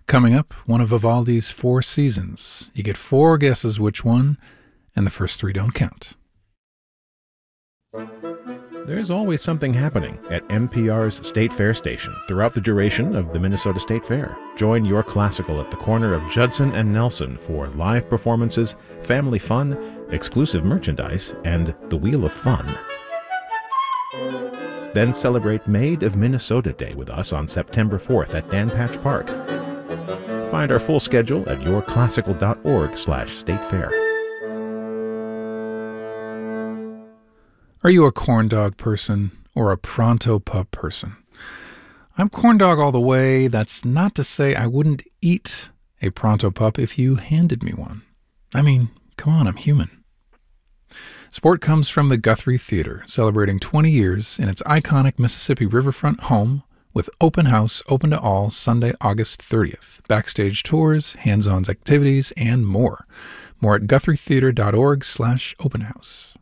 Coming up, one of Vivaldi's 4 seasons. You get 4 guesses which one, and the first 3 don't count. There's always something happening at NPR's State Fair station throughout the duration of the Minnesota State Fair. Join Your Classical at the corner of Judson and Nelson for live performances, family fun, exclusive merchandise, and the Wheel of Fun. Then celebrate Made of Minnesota Day with us on September 4th at Dan Patch Park. Find our full schedule at yourclassical.org/statefair. Are you a corn dog person or a Pronto Pup person? I'm corn dog all the way. That's not to say I wouldn't eat a Pronto Pup if you handed me one. I mean, come on, I'm human. Support comes from the Guthrie Theater, celebrating 20 years in its iconic Mississippi riverfront home with open house open to all Sunday, August 30th. Backstage tours, hands-on activities, and more. More at guthrietheater.org/openhouse.